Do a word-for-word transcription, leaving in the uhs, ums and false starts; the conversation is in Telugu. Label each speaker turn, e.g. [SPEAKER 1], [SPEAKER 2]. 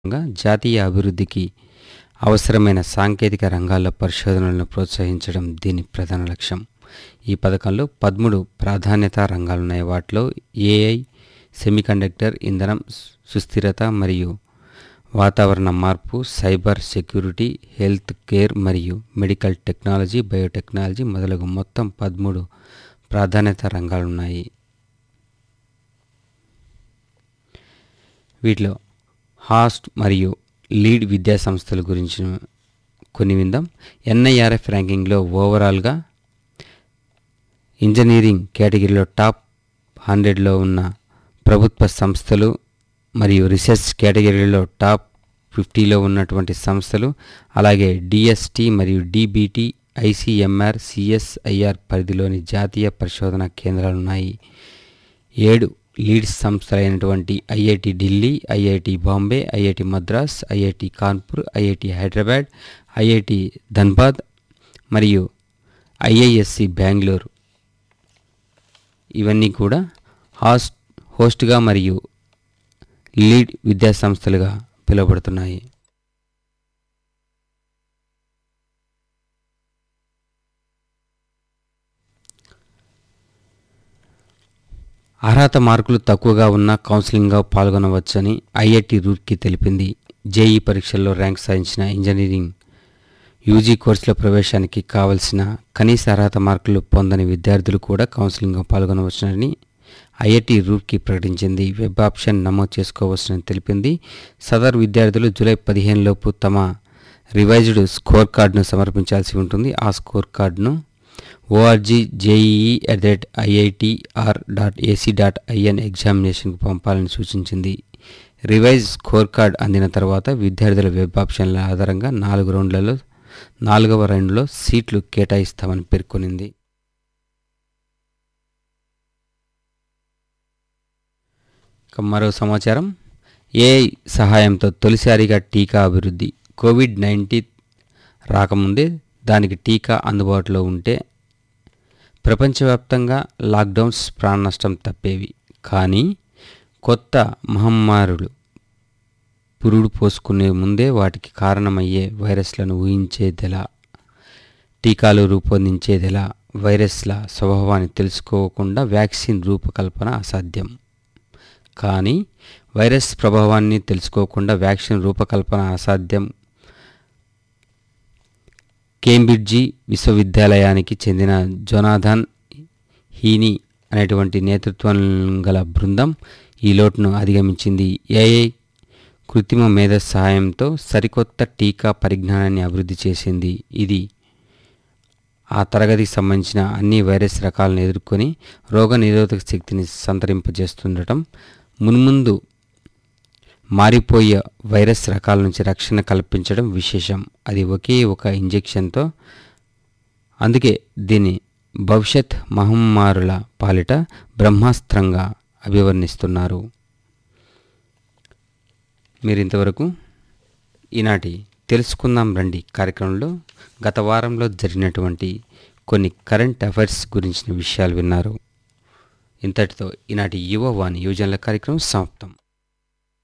[SPEAKER 1] గా జాతీయ అభివృద్ధికి అవసరమైన సాంకేతిక రంగాల్లో పరిశోధనలను ప్రోత్సహించడం దీని ప్రధాన లక్ష్యం. ఈ పథకంలో పదమూడు ప్రాధాన్యతా రంగాలున్నాయి. వాటిలో ఏఐ, సెమీకండక్టర్, ఇంధనం, సుస్థిరత మరియు వాతావరణ మార్పు, సైబర్ సెక్యూరిటీ, హెల్త్ కేర్ మరియు మెడికల్ టెక్నాలజీ, బయోటెక్నాలజీ మొదలగు మొత్తం పదమూడు ప్రాధాన్యత రంగాలున్నాయి. వీటిలో హాస్ట్ మరియు లీడ్ విద్యా సంస్థల గురించి కొన్ని విందాం. ఎన్ఐఆర్ఎఫ్ ర్యాంకింగ్లో ఓవరాల్గా ఇంజనీరింగ్ కేటగిరీలో టాప్ హండ్రెడ్లో ఉన్న ప్రభుత్వ సంస్థలు మరియు రీసెర్చ్ కేటగిరీలో టాప్ ఫిఫ్టీలో ఉన్నటువంటి సంస్థలు, అలాగే డిఎస్టి మరియు డిబిటి, ఐసిఎంఆర్, సిఎస్ఐఆర్ పరిధిలోని జాతీయ పరిశోధనా కేంద్రాలున్నాయి. ఏడు leads సంస్థలైనటువంటి IIT Delhi, IIT Bombay, IIT Madras, IIT Kanpur, IIT Hyderabad, IIT Dhanbad మరియు ఐఐఎస్సి బెంగళూరు ఇవన్నీ కూడా హాస్ట్ హోస్ట్గా మరియు లీడ్ విద్యా సంస్థలుగా పిలువబడుతున్నాయి. అర్హత మార్కులు తక్కువగా ఉన్న కౌన్సిలింగ్గా పాల్గొనవచ్చని ఐఐటి రూర్కీ తెలిపింది. జేఈ పరీక్షల్లో ర్యాంక్ సాధించిన ఇంజనీరింగ్ యూజీ కోర్సుల ప్రవేశానికి కావలసిన కనీస అర్హత మార్కులు పొందని విద్యార్థులు కూడా కౌన్సిలింగ్గా పాల్గొనవచ్చునని ఐఐటి రూర్కీ ప్రకటించింది. వెబ్ ఆప్షన్ నమోదు చేసుకోవచ్చునని తెలిపింది. సదరు విద్యార్థులు జూలై పదిహేను లోపు తమ రివైజ్డ్ స్కోర్ కార్డును సమర్పించాల్సి ఉంటుంది. ఆ స్కోర్ కార్డును ORG JEE at the rate IITR dot AC dot IN ఎగ్జామినేషన్కు పంపాలని సూచించింది. రివైజ్ స్కోర్ కార్డ్ అందిన తర్వాత విద్యార్థుల వెబ్ ఆప్షన్ల ఆధారంగా నాలుగు రౌండ్లలో నాలుగవ రౌండ్లో సీట్లు కేటాయిస్తామని పేర్కొనింది. ఇక మరో సమాచారం. ఏఐ సహాయంతో తొలిసారిగా టీకా అభివృద్ధి. కోవిడ్ నైన్టీన్ రాకముందే దానికి టీకా అందుబాటులో ఉంటే ప్రపంచవ్యాప్తంగా లాక్డౌన్స్, ప్రాణ నష్టం తప్పేవి. కానీ కొత్త మహమ్మారులు పురుడు పోసుకునే ముందే వాటికి కారణమయ్యే వైరస్లను ఊహించేదెలా, టీకాలు రూపొందించేదెలా, వైరస్ల స్వభావాన్ని తెలుసుకోకుండా వ్యాక్సిన్ రూపకల్పన అసాధ్యం. కానీ వైరస్ ప్రభావాన్ని తెలుసుకోకుండా వ్యాక్సిన్ రూపకల్పన అసాధ్యం. కేంబ్రిడ్జి విశ్వవిద్యాలయానికి చెందిన జోనాథన్ హీనీ అనేటువంటి నేతృత్వం గల బృందం ఈ లోటును అధిగమించింది. ఏఐ కృత్రిమ మేధస్సు సహాయంతో సరికొత్త టీకా పరిజ్ఞానాన్ని అభివృద్ధి చేసింది. ఇది ఆ తరగతికి సంబంధించిన అన్ని వైరస్ రకాలను ఎదుర్కొని రోగ నిరోధక శక్తిని సంతరింపజేస్తుండటం, మున్ముందు మారిపోయే వైరస్ రకాల నుంచి రక్షణ కల్పించడం విశేషం. అది ఒకే ఒక ఇంజెక్షన్తో. అందుకే దీన్ని భవిష్యత్ మహమ్మారుల పాలిట బ్రహ్మాస్త్రంగా అభివర్ణిస్తున్నారు. మీరు ఇంతవరకు ఈనాటి తెలుసుకుందాం రండి కార్యక్రమంలో గత వారంలో జరిగినటువంటి కొన్ని కరెంట్ అఫైర్స్ గురించిన విషయాలు విన్నారు. ఇంతటితో ఈనాటి యువవాణి యువజనుల కార్యక్రమం సమాప్తం.